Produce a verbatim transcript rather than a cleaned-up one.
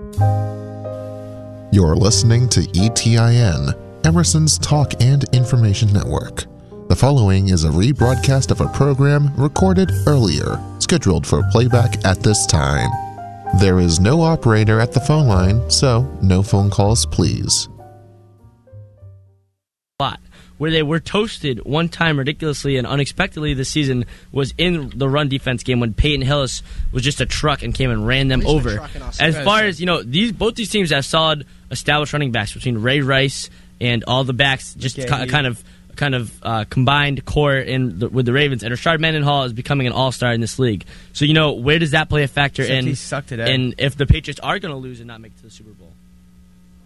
You're listening to E T I N, Emerson's Talk and Information Network. The following is a rebroadcast of a program recorded earlier, scheduled for playback at this time. There is no operator at the phone line, so no phone calls, please. Lot where they were toasted one time ridiculously and unexpectedly this season was in the run defense game when Peyton Hillis was just a truck and came and ran them over. As far as, you know, these both these teams have solid established running backs between Ray Rice and all the backs, just okay, kind of kind of uh, combined core in the, with the Ravens. And Rashard Mendenhall is becoming an all-star in this league. So, you know, where does that play a factor Except in? He sucked it out. And if the Patriots are going to lose and not make it to the Super Bowl?